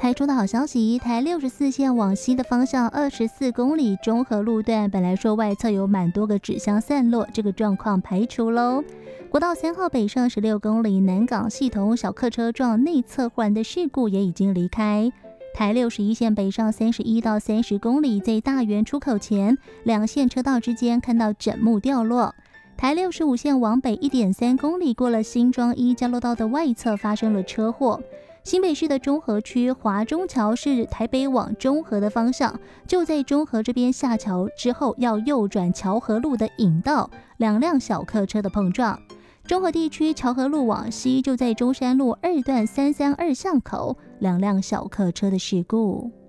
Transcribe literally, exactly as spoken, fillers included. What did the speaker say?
开出的好消息，台六十四线往西的方向二十四公里中和路段，本来说外侧有蛮多个纸箱散落，这个状况排除喽。国道三号北上十六公里南港系统小客车撞内侧护栏的事故也已经离开。台六十一线北上三十一到三十公里，在大园出口前两线车道之间看到枕木掉落。台六十五线往北 一点三公里，过了新庄一交流道的外侧发生了车祸。新北市的中和区华中桥是台北往中和的方向，就在中和这边下桥之后要右转桥和路的引道，两辆小客车的碰撞。中和地区桥和路往西就在中山路二段三三二巷口，两辆小客车的事故。